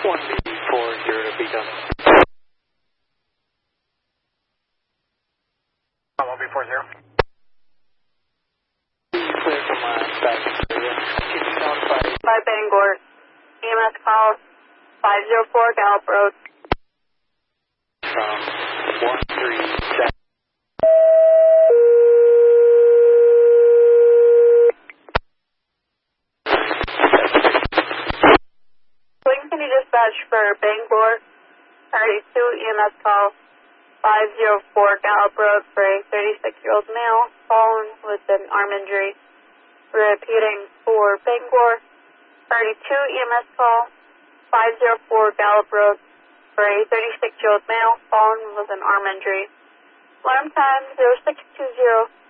1B40 to be done. 1B40. Clear from back area. Continue notified. By Bangor. EMS call 504 Gallup Road. From 137. Clinton dispatch for Bangor. 32 EMS call 504 Gallup Road for a 36-year-old male fallen with an arm injury. Repeating for Bangor. 32 EMS call 504 Gallup Road for a 36-year-old male fallen with an arm injury. Alarm time 0620.